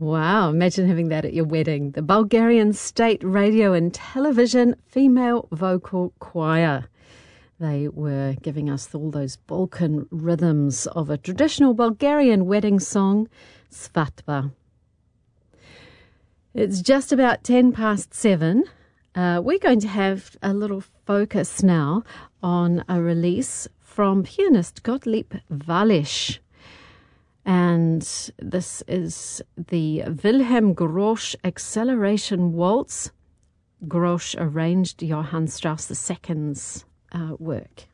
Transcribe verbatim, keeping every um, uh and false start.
Wow, imagine having that at your wedding. The Bulgarian State Radio and Television Female Vocal Choir. They were giving us all those Balkan rhythms of a traditional Bulgarian wedding song, Svatba. It's just about ten past seven. Uh, we're going to have a little focus now on a release from pianist Gottlieb Wallisch. And this is the Wilhelm Grosz Acceleration Waltz. Grosz arranged Johann Strauss the Second's uh, work.